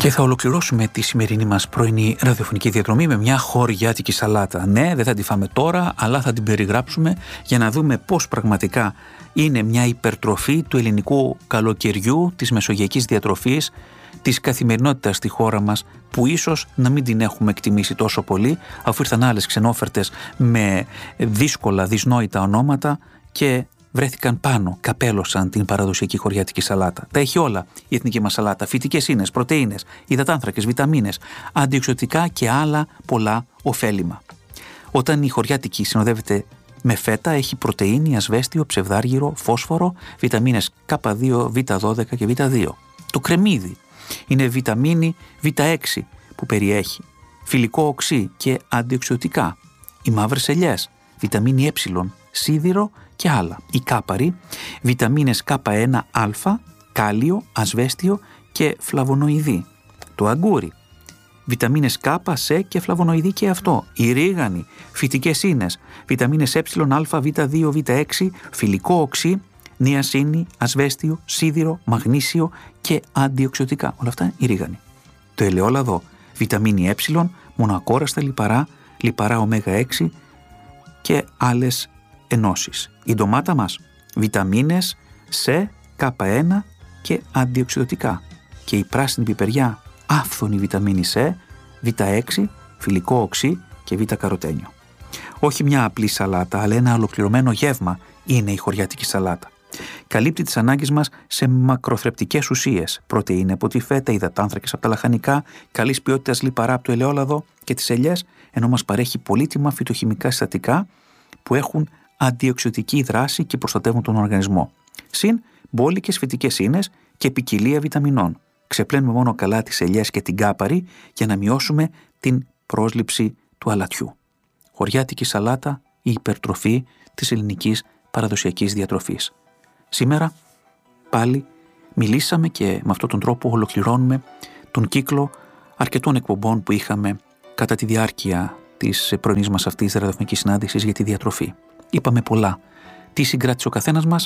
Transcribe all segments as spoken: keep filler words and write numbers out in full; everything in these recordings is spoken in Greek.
Και θα ολοκληρώσουμε τη σημερινή μας πρωινή ραδιοφωνική διαδρομή με μια χωριάτικη σαλάτα. Ναι, δεν θα τη φάμε τώρα, αλλά θα την περιγράψουμε για να δούμε πώς πραγματικά είναι μια υπερτροφή του ελληνικού καλοκαιριού, της μεσογειακής διατροφής, της καθημερινότητας στη χώρα μας, που ίσως να μην την έχουμε εκτιμήσει τόσο πολύ, αφού ήρθαν άλλες ξενόφερτες με δύσκολα, δυσνόητα ονόματα και βρέθηκαν πάνω, καπέλωσαν την παραδοσιακή χωριάτικη σαλάτα. Τα έχει όλα η εθνική μας σαλάτα: φυτικές ίνες, πρωτεΐνες, υδατάνθρακες, βιταμίνες, αντιοξυδοτικά και άλλα πολλά ωφέλιμα. Όταν η χωριάτικη συνοδεύεται με φέτα, έχει πρωτεΐνη, ασβέστιο, ψευδάργυρο, φόσφορο, βιταμίνες Κ δύο, Β δώδεκα και Β δύο. Το κρεμμύδι είναι βιταμίνη Β έξι που περιέχει φιλικό οξύ και αντιοξυδοτικά. Οι μαύρες ελιές, βιταμίνη Ε, σίδηρο και άλλα. Η κάπαρη, βιταμίνες Κ ένα Α, κάλιο, ασβέστιο και φλαβονοειδή. Το αγκούρι, βιταμίνες Κ, Σ και φλαβονοειδή και αυτό. Η ρίγανη, φυτικές ίνες, βιταμίνες Ε, Α, Β δύο, Β έξι, φιλικό οξύ, νιασίνη, ασβέστιο, σίδηρο, μαγνήσιο και αντιοξυδοτικά. Όλα αυτά η ρίγανη. Το ελαιόλαδο, βιταμίνη Ε, μονοακόραστα λιπαρά, λιπαρά Ω έξι και άλλες ενώσεις. Η ντομάτα μας, βιταμίνες Σ, Κ ένα και αντιοξυδοτικά. Και η πράσινη πιπεριά, άφθονη βιταμίνη Σ, Β έξι, φιλικό οξύ και Β καροτένιο. Όχι μια απλή σαλάτα, αλλά ένα ολοκληρωμένο γεύμα είναι η χωριάτικη σαλάτα. Καλύπτει τις ανάγκες μας σε μακροθρεπτικές ουσίες, πρωτεΐνη από τη φέτα, υδατάνθρακες από τα λαχανικά, καλής ποιότητας λιπαρά από το ελαιόλαδο και τις ελιές, ενώ μας παρέχει πολύτιμα φυτοχημικά συστατικά που έχουν αντιοξυδοτική δράση και προστατεύουν τον οργανισμό. Συν μπόλικες φυτικές ίνες και ποικιλία βιταμινών. Ξεπλένουμε μόνο καλά τις ελιές και την κάπαρη για να μειώσουμε την πρόσληψη του αλατιού. Χωριάτικη σαλάτα, η υπερτροφή της ελληνικής παραδοσιακής διατροφής. Σήμερα πάλι μιλήσαμε και με αυτόν τον τρόπο ολοκληρώνουμε τον κύκλο αρκετών εκπομπών που είχαμε κατά τη διάρκεια της πρωινής μας αυτής ραδιοφωνικής συνάντησης για τη διατροφή. Είπαμε πολλά. Τι συγκράτησε ο καθένας μας,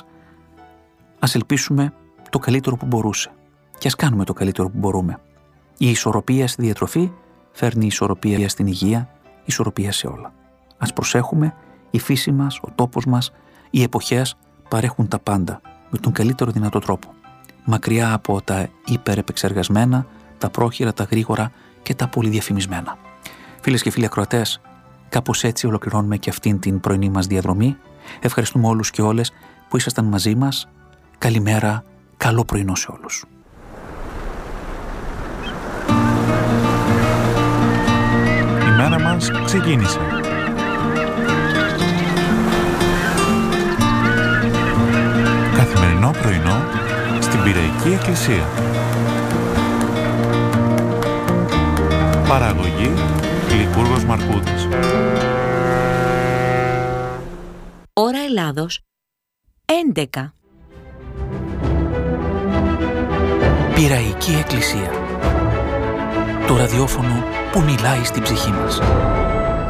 ας ελπίσουμε το καλύτερο που μπορούσε. Και ας κάνουμε το καλύτερο που μπορούμε. Η ισορροπία στη διατροφή φέρνει ισορροπία στην υγεία, ισορροπία σε όλα. Ας προσέχουμε, η φύση μας, ο τόπος μας, οι εποχές παρέχουν τα πάντα με τον καλύτερο δυνατό τρόπο. Μακριά από τα υπερεπεξεργασμένα, τα πρόχειρα, τα γρήγορα και τα πολυδιαφημισμένα. Φίλες και φίλοι ακροατές, κάπως έτσι ολοκληρώνουμε και αυτήν την πρωινή μας διαδρομή. Ευχαριστούμε όλους και όλες που ήσασταν μαζί μας. Καλημέρα, καλό πρωινό σε όλους. Η μέρα μας ξεκίνησε. Καθημερινό πρωινό στην Πειραϊκή Εκκλησία. Παραγωγή Λικούργος Μαρκούδης. Ώρα Ελλάδος έντεκα. Πειραϊκή Εκκλησία. Το ραδιόφωνο που μιλάει στην ψυχή μας.